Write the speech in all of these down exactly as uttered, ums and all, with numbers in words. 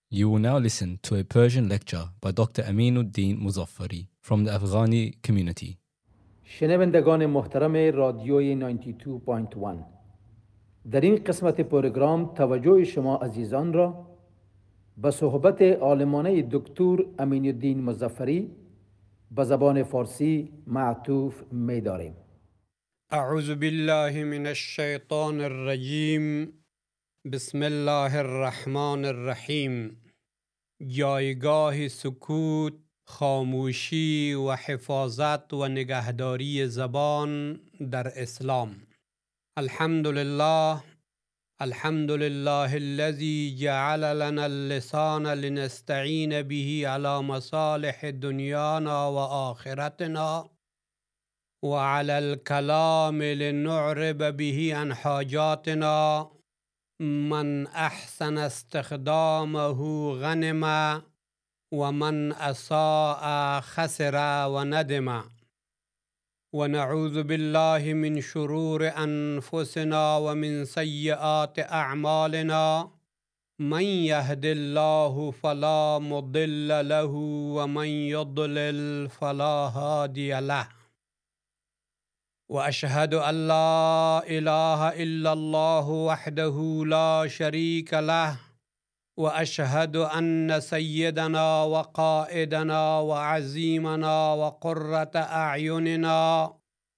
You will now listen to a Persian lecture by Doctor Aminuddin Muzaffari from the Afghani community. شنوندگان محترم رادیوی نود و دو ممیز یک، در این قسمت پروگرام توجه شما عزیزان را به صحبت عالمانه دکتر امین الدین مظفری به زبان فارسی معطوف می داریم. اعوذ بالله من الشیطان الرجیم. بسم الله الرحمن الرحیم. جایگاه سکوت، خاموشی و حفاظت و نگهداری زبان در اسلام. الحمدلله الحمد لله الذي جعل لنا اللسان لنستعين به على مصالح دنيانا وآخرتنا وعلى الكلام لنعرب به عن حاجاتنا. من أحسن استخدامه غنم ومن أساء خسر وندم. ونعوذ بالله من شرور أنفسنا ومن سيئات أعمالنا. من يهد الله فلا مضل له ومن يضلل فلا هادي له. وأشهد أن لا إله إلا الله وحده لا شريك له. وأشهد أن سيدنا وقائدنا وعزيمنا وقرة أعيننا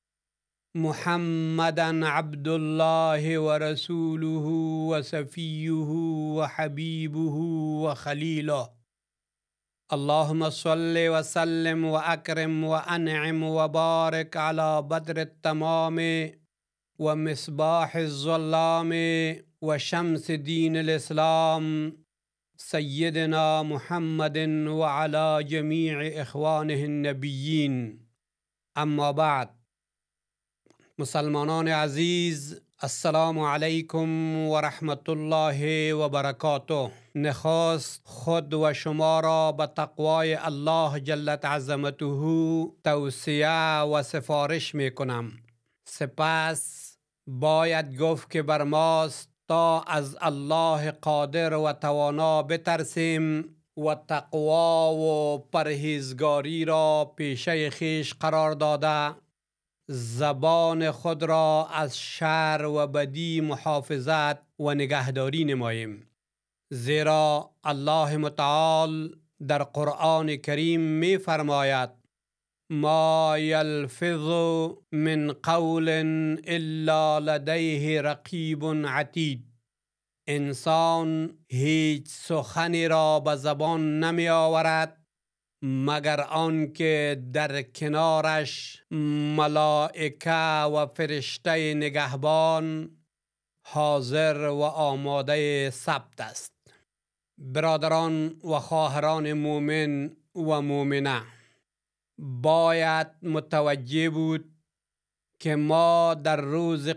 محمدًا عبد الله ورسوله وصفيه وحبيبه وخليله. اللهم صل وسلم وأكرم وأنعم وبارك على بدر التمام ومصباح الظلام وشمس دين الإسلام سيدنا محمد وعلى جميع إخوانه النبيين. اما بعد، مسلمانان عزیز، السلام علیکم و رحمت الله و برکاته. نخست خود و شما را به تقوای الله جلت عظمته توصیه و سفارش می کنم. سپس باید گفت که بر ماست تا از الله قادر و توانا بترسیم و تقوا و پرهیزگاری را پیشه خویش قرار داده زبان خود را از شر و بدی محافظت و نگهداری نماییم. زیرا الله متعال در قرآن کریم می فرماید: ما یلفظ من قول الا لدیه رقیب عتید. انسان هیچ سخنی را به زبان نمی آورد مگر آنکه در کنارش ملائکه و فرشته نگهبان حاضر و آماده ثبت است. برادران و خواهران مومن و مومنه، باید متوجه بود که ما در روز